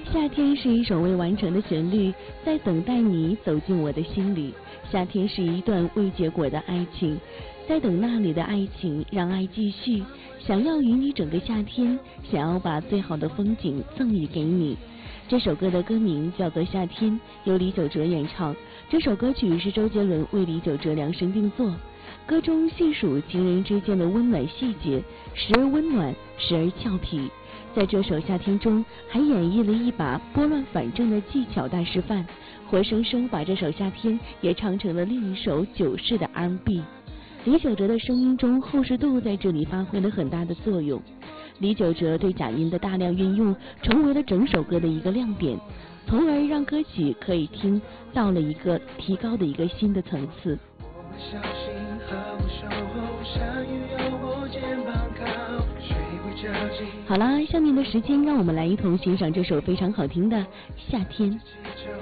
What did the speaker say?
夏天是一首未完成的旋律，在等待你走进我的心里。夏天是一段未结果的爱情，在等那里的爱情，让爱继续。想要与你整个夏天，想要把最好的风景赠予给你。这首歌的歌名叫做《夏天》，由李玖哲演唱。这首歌曲是周杰伦为李玖哲量身定做。歌中细数情人之间的温暖细节，时而温暖，时而俏皮。在这首《夏天》中，还演绎了一把拨乱反正的技巧大示范，活生生把这首《夏天》也唱成了另一首九式的 R&B。李玖哲的声音中厚实度在这里发挥了很大的作用。李玖哲对假音的大量运用，成为了整首歌的一个亮点，从而让歌曲可以听到了一个提高的一个新的层次。好啦，下面的时间让我们来一同欣赏这首非常好听的《夏天》。